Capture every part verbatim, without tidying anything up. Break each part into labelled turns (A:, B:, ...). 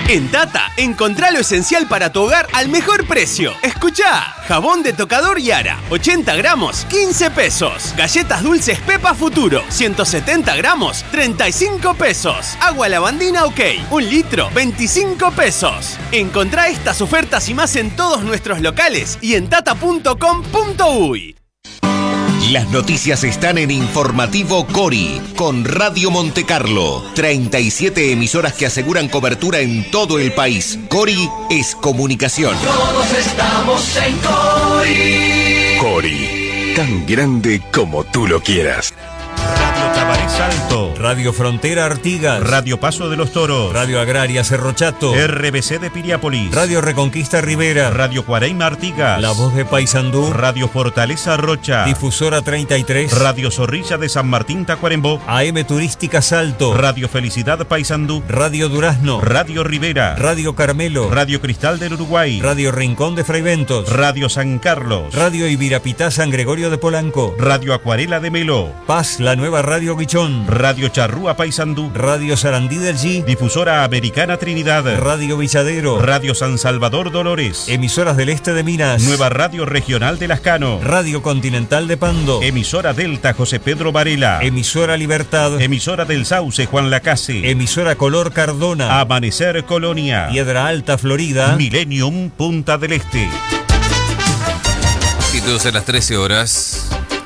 A: En Tata, encontrá lo esencial para tu hogar al mejor precio. Escuchá, jabón de tocador Yara, ochenta gramos, quince pesos. Galletas dulces Pepa Futuro, ciento setenta gramos, treinta y cinco pesos. Agua lavandina OK, un litro, veinticinco pesos. Encontrá estas ofertas y más en todos nuestros locales y en tata punto com punto uy.
B: Las noticias están en Informativo Cori, con Radio Montecarlo. treinta y siete emisoras que aseguran cobertura en todo el país. Cori es comunicación.
C: Todos estamos en Cori.
D: Cori, tan grande como tú lo quieras.
E: Radio Tabaré Salto,
F: Radio Frontera Artigas,
E: Radio Paso de los Toros,
F: Radio Agraria Cerro Chato,
E: R B C de Piriápolis,
F: Radio Reconquista Rivera,
E: Radio Cuareima Artigas,
F: La Voz de Paysandú,
E: Radio Fortaleza Rocha,
F: Difusora treinta y tres,
E: Radio Zorrilla de San Martín Tacuarembó,
F: A M Turística Salto,
E: Radio Felicidad Paysandú,
F: Radio Durazno,
E: Radio Rivera,
F: Radio Carmelo,
E: Radio Cristal del Uruguay,
F: Radio Rincón de Fraiventos,
E: Radio San Carlos,
F: Radio Ibirapitá San Gregorio de Polanco,
E: Radio Acuarela de Melo,
F: Paz, la nueva Radio Guichón,
E: Radio Charrúa Paysandú,
F: Radio Sarandí del G,
E: Difusora Americana Trinidad,
F: Radio Villadero,
E: Radio San Salvador Dolores,
F: Emisoras del Este de Minas,
E: Nueva Radio Regional de Lascano,
F: Radio Continental de Pando,
E: Emisora Delta José Pedro Varela,
F: Emisora Libertad,
E: Emisora del Sauce Juan Lacase,
F: Emisora Color Cardona,
E: Amanecer Colonia,
F: Piedra Alta Florida,
E: Millennium Punta del Este.
G: Y todos a las trece horas.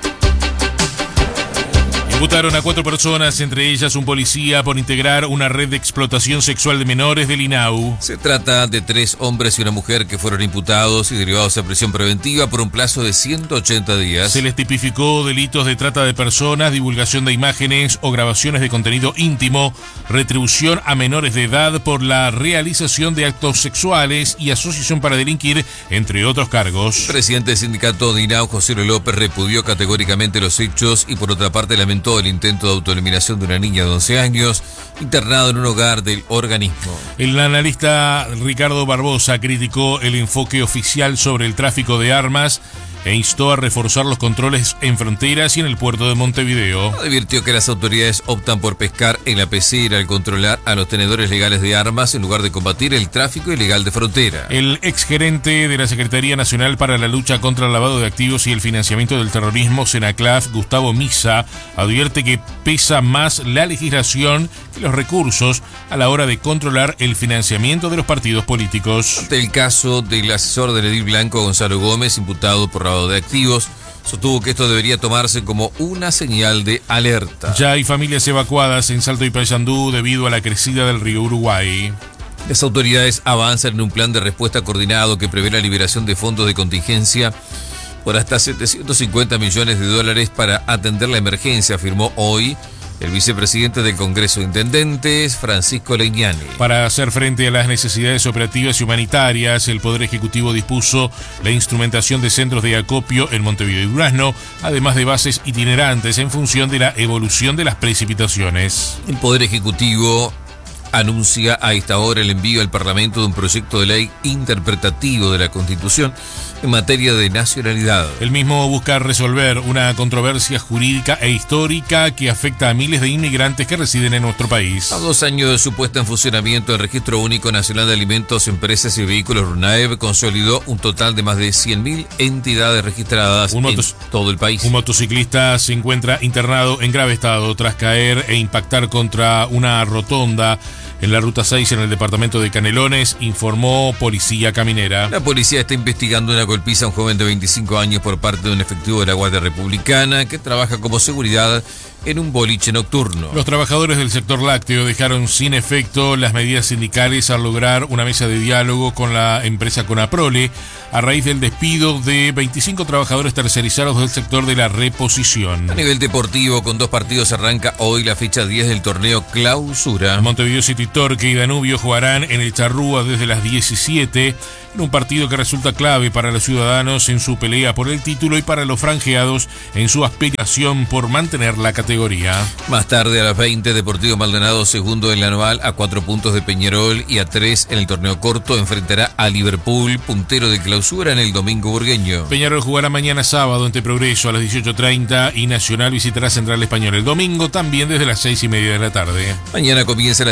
H: Imputaron a cuatro personas, entre ellas un policía, por integrar una red de explotación sexual de menores del INAU.
G: Se trata de tres hombres y una mujer que fueron imputados y derivados a prisión preventiva por un plazo de ciento ochenta días.
H: Se les tipificó delitos de trata de personas, divulgación de imágenes o grabaciones de contenido íntimo, retribución a menores de edad por la realización de actos sexuales y asociación para delinquir, entre otros cargos.
G: El presidente del sindicato de INAU, José Luis López, repudió categóricamente los hechos y por otra parte lamentó el intento de autoeliminación de una niña de once años internada en un hogar del organismo.
H: El analista Ricardo Barbosa criticó el enfoque oficial sobre el tráfico de armas e instó a reforzar los controles en fronteras y en el puerto de Montevideo.
G: Advirtió que las autoridades optan por pescar en la pecera al controlar a los tenedores legales de armas en lugar de combatir el tráfico ilegal de frontera.
H: El exgerente de la Secretaría Nacional para la Lucha contra el Lavado de Activos y el Financiamiento del Terrorismo, Senaclaf, Gustavo Misa, advierte que pesa más la legislación que los recursos a la hora de controlar el financiamiento de los partidos políticos.
G: Ante el caso del asesor del edil Blanco, Gonzalo Gómez, imputado por lavado de activos, sostuvo que esto debería tomarse como una señal de alerta.
H: Ya hay familias evacuadas en Salto y Paysandú debido a la crecida del río Uruguay.
G: Las autoridades avanzan en un plan de respuesta coordinado que prevé la liberación de fondos de contingencia por hasta setecientos cincuenta millones de dólares para atender la emergencia, afirmó hoy el vicepresidente del Congreso de Intendentes, Francisco Leñani.
H: Para hacer frente a las necesidades operativas y humanitarias, el Poder Ejecutivo dispuso la instrumentación de centros de acopio en Montevideo y Durazno, además de bases itinerantes en función de la evolución de las precipitaciones.
G: El Poder Ejecutivo anuncia a esta hora el envío al Parlamento de un proyecto de ley interpretativo de la Constitución en materia de nacionalidad.
H: El mismo busca resolver una controversia jurídica e histórica que afecta a miles de inmigrantes que residen en nuestro país.
G: A dos años de su puesta en funcionamiento, el Registro Único Nacional de Alimentos, Empresas y Vehículos, RUNAEV, consolidó un total de más de cien mil entidades registradas en todo el país.
H: Un motociclista se encuentra internado en grave estado tras caer e impactar contra una rotonda en la Ruta seis en el departamento de Canelones, informó Policía Caminera.
G: La policía está investigando una golpiza a un joven de veinticinco años por parte de un efectivo de la Guardia Republicana que trabaja como seguridad en un boliche nocturno.
H: Los trabajadores del sector lácteo dejaron sin efecto las medidas sindicales al lograr una mesa de diálogo con la empresa Conaprole a raíz del despido de veinticinco trabajadores tercerizados del sector de la reposición.
G: A nivel deportivo, con dos partidos arranca hoy la fecha diez del torneo Clausura.
H: Montevideo City Torque y Danubio jugarán en el Charrúa desde las diecisiete en un partido que resulta clave para los ciudadanos en su pelea por el título y para los franjeados en su aspiración por mantener la categoría.
G: Más tarde a las veinte, Deportivo Maldonado, segundo en la anual, a cuatro puntos de Peñarol y a tres en el torneo corto, enfrentará a Liverpool, puntero de Clausura, en el domingo burgueño.
H: Peñarol jugará mañana sábado ante Progreso a las dieciocho treinta y Nacional visitará Central Español el domingo, también desde las seis y media de la tarde.
G: Mañana comienza la etapa veintiuno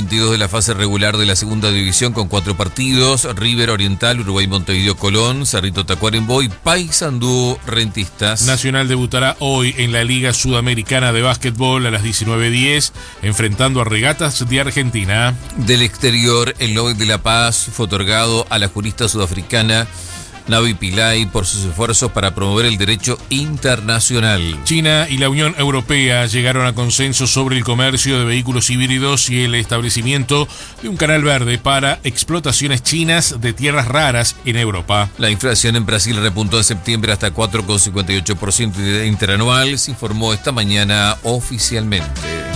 G: veintidós de la fase regular de la segunda división con cuatro partidos: River, Oriental, Uruguay, Montevideo, Colón, Cerrito, Tacuarembó y Paysandú, Rentistas.
H: Nacional debutará hoy en la Liga Sudamericana de Básquetbol a las diecinueve diez, enfrentando a Regatas de Argentina.
G: Del exterior, el Nobel de la Paz fue otorgado a la jurista sudafricana Navi Pillay por sus esfuerzos para promover el derecho internacional.
H: China y la Unión Europea llegaron a consenso sobre el comercio de vehículos híbridos y el establecimiento de un canal verde para explotaciones chinas de tierras raras en Europa.
G: La inflación en Brasil repuntó en septiembre hasta cuatro coma cincuenta y ocho por ciento interanual, se informó esta mañana oficialmente.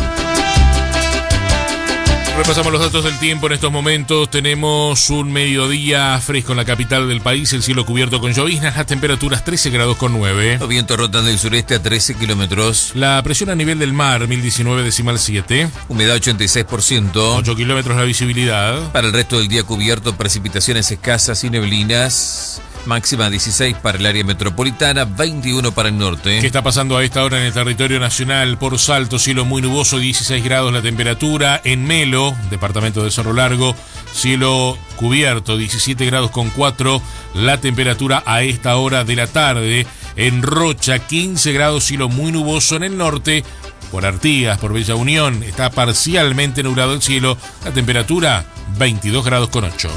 H: Repasamos los datos del tiempo en estos momentos. Tenemos un mediodía fresco en la capital del país, el cielo cubierto con lloviznas, las temperaturas trece grados con nueve.
G: Los vientos rotan del sureste a trece kilómetros.
H: La presión a nivel del mar, mil diecinueve decimal siete.
G: Humedad ochenta y seis por ciento.
H: ocho kilómetros la visibilidad.
G: Para el resto del día cubierto, precipitaciones escasas y neblinas. Máxima dieciséis para el área metropolitana, veintiuno para el norte.
H: ¿Qué está pasando a esta hora en el territorio nacional? Por Salto, cielo muy nuboso, dieciséis grados la temperatura. En Melo, departamento de Cerro Largo, cielo cubierto, diecisiete grados con cuatro la temperatura a esta hora de la tarde. En Rocha, quince grados, cielo muy nuboso en el norte. Por Artigas, por Bella Unión, está parcialmente nublado el cielo. La temperatura, veintidós grados con ocho.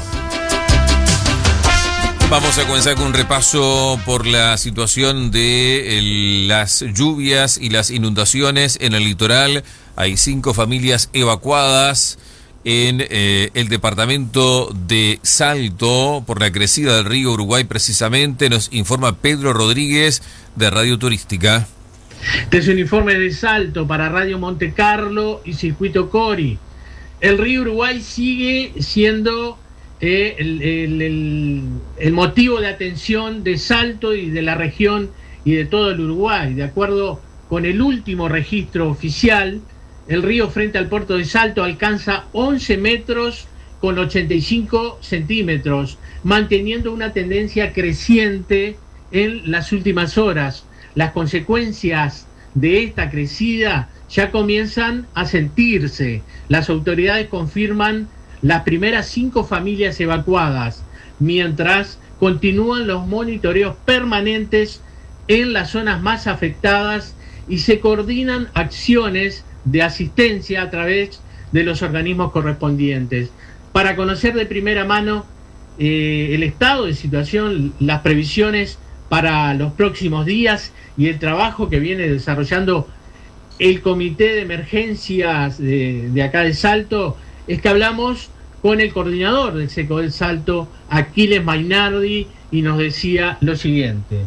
G: Vamos a comenzar con un repaso por la situación de el, las lluvias y las inundaciones en el litoral. Hay cinco familias evacuadas en eh, el departamento de Salto por la crecida del río Uruguay, precisamente. Nos informa Pedro Rodríguez de Radio Turística.
I: Este es un informe de Salto para Radio Monte Carlo y Circuito Cori. El río Uruguay sigue siendo Eh, el, el, el, el motivo de atención de Salto y de la región y de todo el Uruguay. De acuerdo con el último registro oficial, el río frente al puerto de Salto alcanza once metros con ochenta y cinco centímetros, manteniendo una tendencia creciente en las últimas horas. Las consecuencias de esta crecida ya comienzan a sentirse. Las autoridades confirman las primeras cinco familias evacuadas, mientras continúan los monitoreos permanentes en las zonas más afectadas y se coordinan acciones de asistencia a través de los organismos correspondientes. Para conocer de primera mano eh, el estado de situación, las previsiones para los próximos días y el trabajo que viene desarrollando el Comité de Emergencias de, de acá de Salto, es que hablamos con el coordinador del SECO del Salto, Aquiles Mainardi, y nos decía lo siguiente.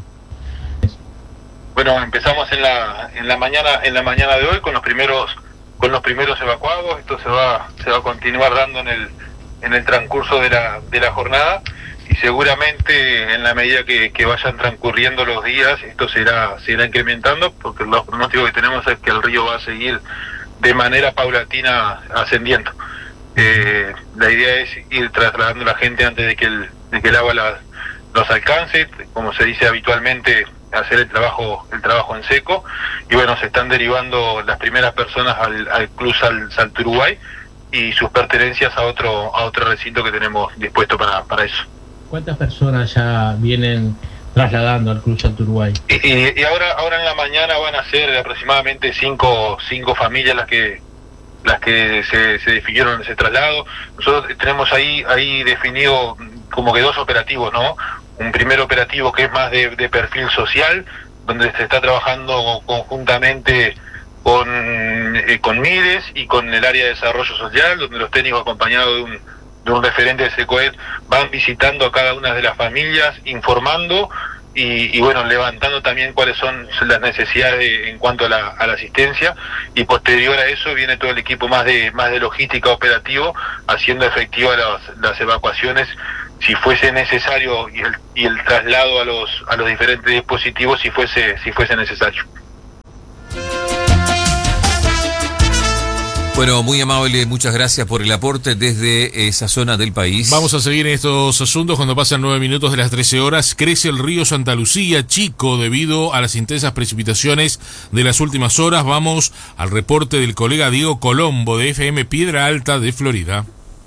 J: Bueno, empezamos en la en la mañana en la mañana de hoy con los primeros con los primeros evacuados. Esto se va se va a continuar dando en el en el transcurso de la de la jornada y seguramente en la medida que, que vayan transcurriendo los días esto se irá se irá incrementando, porque los pronósticos que tenemos es que el río va a seguir de manera paulatina ascendiendo. Eh, la idea es ir trasladando a la gente antes de que el, de que el agua la, los alcance, como se dice habitualmente, hacer el trabajo el trabajo en seco. Y bueno, se están derivando las primeras personas al, al Club Sal, Salto Uruguay y sus pertenencias a otro a otro recinto que tenemos dispuesto para, para eso.
I: ¿Cuántas personas ya vienen trasladando al Club Salto Uruguay?
J: Y, y, y ahora ahora en la mañana van a ser aproximadamente cinco, cinco familias las que las que se, se definieron ese traslado. Nosotros tenemos ahí ahí definido como que dos operativos, ¿no? Un primer operativo que es más de, de perfil social, donde se está trabajando conjuntamente con, eh, con MIDES y con el área de desarrollo social, donde los técnicos acompañados de un, de un referente de SECOED van visitando a cada una de las familias, informando y, y bueno, levantando también cuáles son las necesidades en cuanto a la, a la asistencia, y posterior a eso viene todo el equipo más de más de logística operativo haciendo efectivas las, las evacuaciones si fuese necesario y el, y el traslado a los a los diferentes dispositivos si fuese si fuese necesario.
G: Bueno, muy amable, muchas gracias por el aporte desde esa zona del país.
H: Vamos a seguir en estos asuntos cuando pasan nueve minutos de las trece horas. Crece el río Santa Lucía, Chico, debido a las intensas precipitaciones de las últimas horas. Vamos al reporte del colega Diego Colombo de F M Piedra Alta de Florida.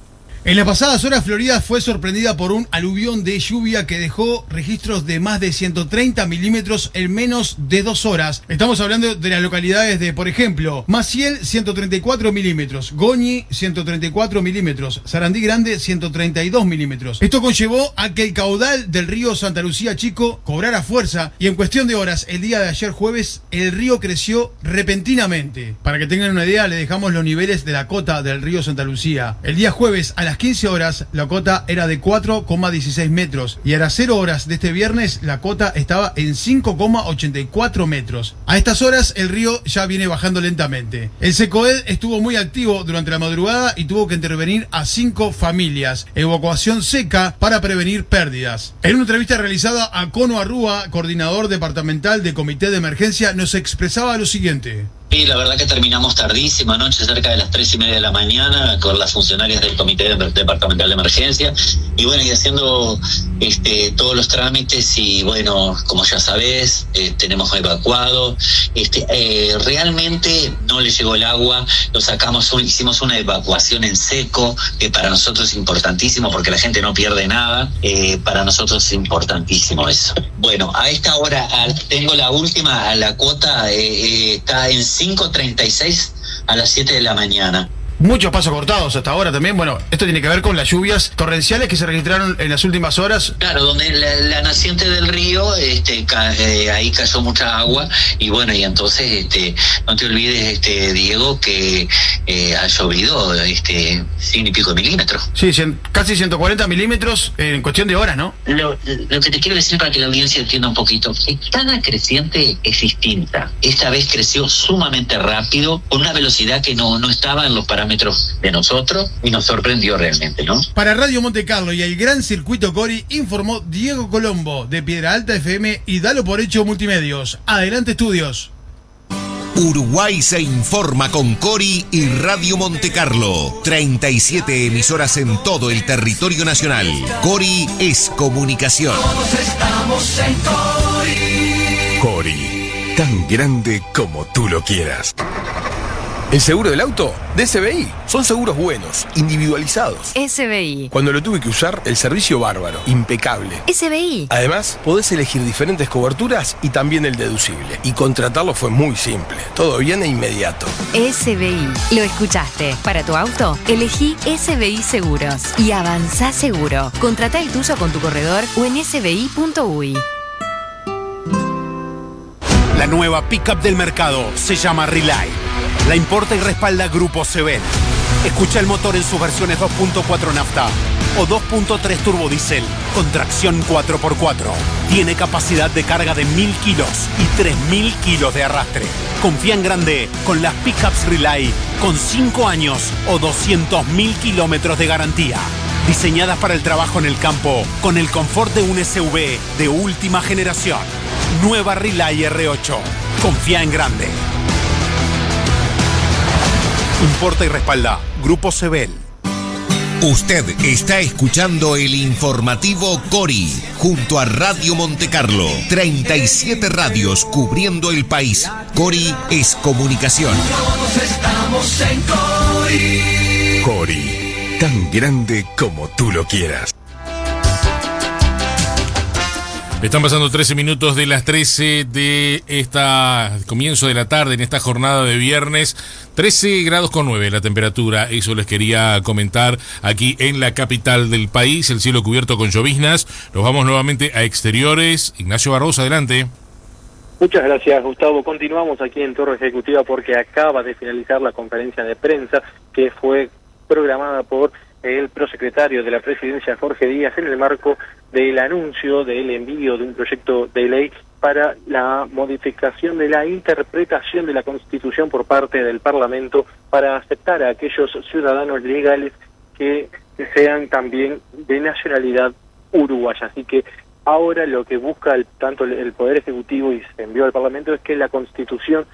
K: En las pasadas horas, Florida fue sorprendida por un aluvión de lluvia que dejó registros de más de ciento treinta milímetros en menos de dos horas. Estamos hablando de las localidades de, por ejemplo, Maciel, ciento treinta y cuatro milímetros, Goñi, ciento treinta y cuatro milímetros, Sarandí Grande, ciento treinta y dos milímetros. Esto conllevó a que el caudal del río Santa Lucía Chico cobrara fuerza y en cuestión de horas, el día de ayer jueves, el río creció repentinamente. Para que tengan una idea, le dejamos los niveles de la cota del río Santa Lucía. El día jueves, a las quince horas, la cota era de cuatro coma dieciséis metros y a las cero horas de este viernes, la cota estaba en cinco coma ochenta y cuatro metros. A estas horas, el río ya viene bajando lentamente. El SECOED estuvo muy activo durante la madrugada y tuvo que intervenir a cinco familias. Evacuación seca para prevenir pérdidas. En una entrevista realizada a Cono Arrúa, coordinador departamental de Comité de Emergencia, nos expresaba lo siguiente.
L: Sí, la verdad que terminamos tardísima anoche, cerca de las tres y media de la mañana, con las funcionarias del Comité Departamental de Emergencia, y bueno, y haciendo este, todos los trámites, y bueno, como ya sabés, eh, tenemos evacuado, este, eh, realmente no le llegó el agua, lo sacamos, un, hicimos una evacuación en seco, que para nosotros es importantísimo, porque la gente no pierde nada, eh, para nosotros es importantísimo eso. Bueno, a esta hora a, tengo la última, a la cuota, eh, eh, está en cinco treinta y seis a las siete de la mañana.
K: Muchos pasos cortados hasta ahora también. Bueno, esto tiene que ver con las lluvias torrenciales que se registraron en las últimas horas.
L: Claro, donde la, la naciente del río, este, ca, eh, ahí cayó mucha agua y bueno, y entonces, este, no te olvides, este, Diego, que eh, ha llovido, este, cien y pico milímetros.
K: Sí, cien, casi ciento cuarenta milímetros en cuestión de horas, ¿no?
L: Lo, lo que te quiero decir para que la audiencia entienda un poquito, cada creciente es distinta. Esta vez creció sumamente rápido, con una velocidad que no, no estaba en los parámetros de nosotros y nos sorprendió realmente, ¿no?
K: Para Radio Monte Carlo y el Gran Circuito Cori informó Diego Colombo de Piedra Alta F M y Dalo por Hecho Multimedios. Adelante, estudios.
B: Uruguay se informa con Cori y Radio Monte Carlo. treinta y siete emisoras en todo el territorio nacional. Cori es comunicación.
C: Todos estamos en Cori.
D: Cori, tan grande como tú lo quieras.
M: ¿El seguro del auto? De S B I. Son seguros buenos, individualizados.
N: S B I.
M: Cuando lo tuve que usar, el servicio bárbaro, impecable.
N: S B I.
M: Además, podés elegir diferentes coberturas y también el deducible. Y contratarlo fue muy simple. Todo bien e inmediato.
N: S B I. Lo escuchaste. Para tu auto, elegí S B I Seguros. Y avanzá seguro. Contratá el tuyo con tu corredor o en s b i punto u y.
O: La nueva pickup del mercado se llama Relay. La importa y respalda Grupo Sebel. Escucha el motor en sus versiones dos punto cuatro nafta o dos punto tres turbodiesel con tracción cuatro por cuatro. Tiene capacidad de carga de mil kilos y tres mil kilos de arrastre. Confía en grande con las pickups Relay con cinco años o doscientos mil kilómetros de garantía. Diseñadas para el trabajo en el campo con el confort de un S U V de última generación. Nueva Relay R ocho. Confía en grande. Importa y respalda Grupo Sebel.
B: Usted está escuchando el informativo Cori junto a Radio Monte Carlo. treinta y siete radios cubriendo el país. Cori es comunicación.
C: Todos estamos en Cori.
D: Cori, tan grande como tú lo quieras.
H: Están pasando trece minutos de las trece de esta comienzo de la tarde en esta jornada de viernes. trece grados con nueve la temperatura, eso les quería comentar aquí en la capital del país. El cielo cubierto con lloviznas. Nos vamos nuevamente a exteriores. Ignacio Barroso, adelante.
P: Muchas gracias, Gustavo. Continuamos aquí en Torre Ejecutiva porque acaba de finalizar la conferencia de prensa que fue programada por el prosecretario de la Presidencia, Jorge Díaz, en el marco del anuncio del envío de un proyecto de ley para la modificación de la interpretación de la Constitución por parte del Parlamento para aceptar a aquellos ciudadanos legales que sean también de nacionalidad uruguaya. Así que ahora lo que busca el, tanto el Poder Ejecutivo y se envió al Parlamento es que la Constitución